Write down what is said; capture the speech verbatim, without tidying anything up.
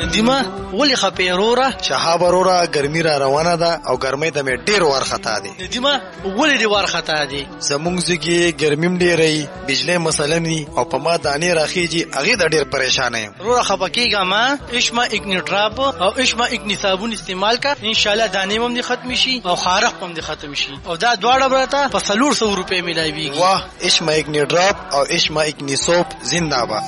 دیما ولې خپې وروره؟ شهاب وروره ګرمي را روانه ده او ګرمۍ ته مې ډېر وارخطا دی. دیما ولې دې وارخطا دی؟ زمونږ ځګې ګرمیم ډېری، بجلی مسله ني او په ما دانې راخیږي، هغې ته ډېر پریشانه یم. وروره خفه کېږه مه. اشما اکني ډراپ او اشما اکني صابون استعمال کا، انشاءالله دانې هم دې ختم شي او خارق هم دې ختم شي او دا دواړه به راته په څلور سوه روپۍ میلاویږي. واه اشما اکني ډراپ او اشما اکني سوپ زنده باد.